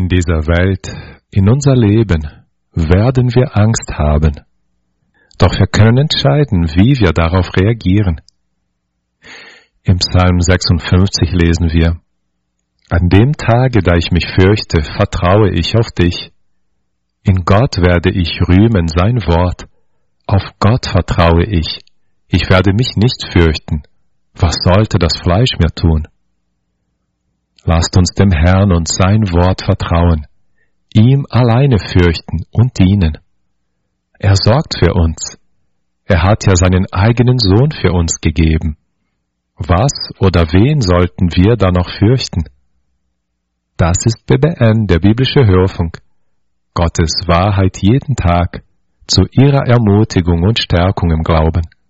In dieser Welt, in unser Leben, werden wir Angst haben. Doch wir können entscheiden, wie wir darauf reagieren. Im Psalm 56 lesen wir: An dem Tage, da ich mich fürchte, vertraue ich auf dich. In Gott werde ich rühmen sein Wort. Auf Gott vertraue ich. Ich werde mich nicht fürchten. Was sollte das Fleisch mir tun? Lasst uns dem Herrn und sein Wort vertrauen, ihm alleine fürchten und dienen. Er sorgt für uns. Er hat ja seinen eigenen Sohn für uns gegeben. Was oder wen sollten wir da noch fürchten? Das ist BBN, der biblische Hörfunk. Gottes Wahrheit jeden Tag, zu Ihrer Ermutigung und Stärkung im Glauben.